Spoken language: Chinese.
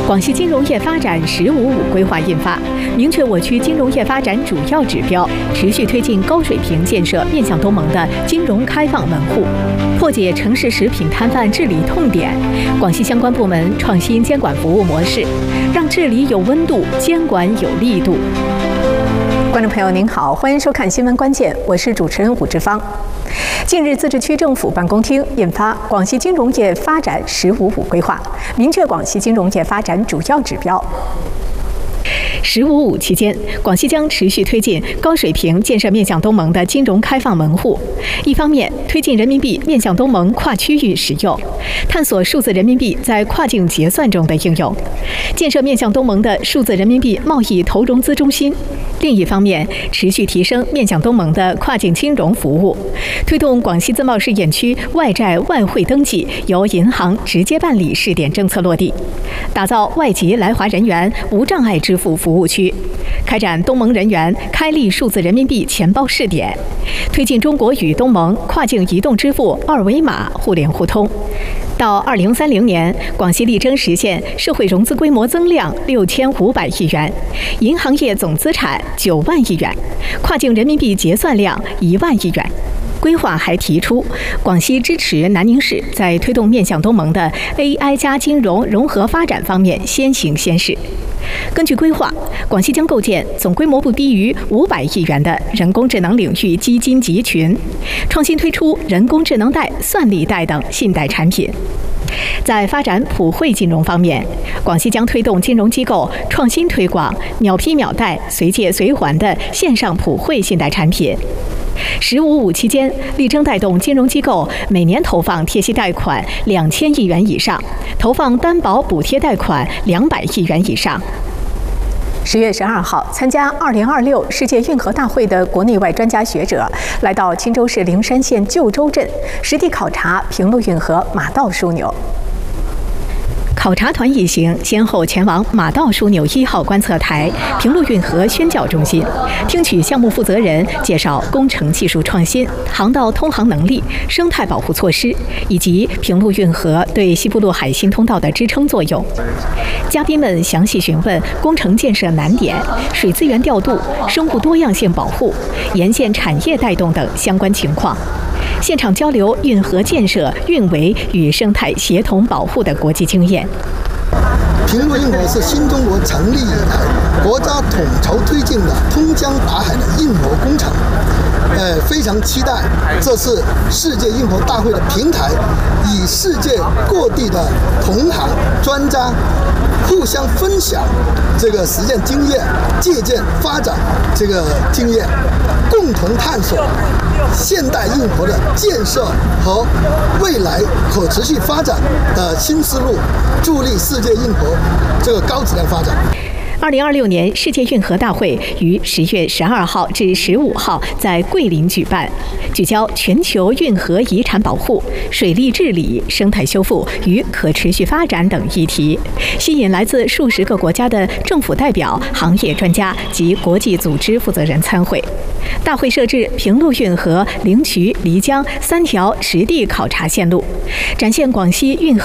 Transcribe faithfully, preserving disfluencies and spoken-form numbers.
广西金融业发展“十五五”规划印发，明确我区金融业发展主要指标，持续推进高水平建设面向东盟的金融开放门户，破解城市食品摊贩治理痛点。广西相关部门创新监管服务模式，让治理有温度，监管有力度。观众朋友您好，欢迎收看新闻关键，我是主持人武志芳。近日，自治区政府办公厅印发《广西金融业发展“十五五”规划》，明确广西金融业发展主要指标。十五五期间，广西将持续推进高水平建设面向东盟的金融开放门户。一方面，推进人民币面向东盟跨区域使用，探索数字人民币在跨境结算中的应用，建设面向东盟的数字人民币贸易投融资中心。另一方面，持续提升面向东盟的跨境金融服务，推动广西自贸试验区外债外汇登记由银行直接办理试点政策落地，打造外籍来华人员无障碍支付服务区，开展东盟人员开立数字人民币钱包试点，推进中国与东盟跨境移动支付二维码互联互通。到二零三零年，广西力争实现社会融资规模增量六千五百亿元，银行业总资产九万亿元，跨境人民币结算量一万亿元。规划还提出，广西支持南宁市在推动面向东盟的 A I 加金融融合发展方面先行先试。根据规划，广西将构建总规模不低于五百亿元的人工智能领域基金集群，创新推出人工智能贷、算力贷等信贷产品。在发展普惠金融方面，广西将推动金融机构创新推广秒批秒贷、随借随还的线上普惠信贷产品。十五五期间，力争带动金融机构每年投放贴息贷款两千亿元以上，投放担保补贴贷款两百亿元以上。十月十二号，参加二零二六世界运河大会的国内外专家学者来到钦州市灵山县旧州镇，实地考察平陆运河马道枢纽。考察团一行先后前往马道枢纽一号观测台、平陆运河宣教中心，听取项目负责人介绍工程技术创新、航道通航能力、生态保护措施，以及平陆运河对西部陆海新通道的支撑作用。嘉宾们详细询问工程建设难点、水资源调度、生物多样性保护、沿线产业带动等相关情况。现场交流运河建设、运维与生态协同保护的国际经验。 平陆运河是新中国成立以来国家统筹推进的通江达海的运河工程。呃，非常期待这次世界运河大会的平台，以世界各地的同行专家互相分享这个实践经验，借鉴发展这个经验，共同探索现代运河的建设和未来可持续发展的新思路，助力世界运河这个高质量发展。 二零二六年世界运河大会于十月十二号至十五号在桂林举办，聚焦全球运河遗产保护、水利治理、生态修复与可持续发展等议题，吸引来自数十个国家的政府代表、行业专家及国际组织负责人参会。大会设置平陆运河、灵渠、漓江三条实地考察线路，展现广西运河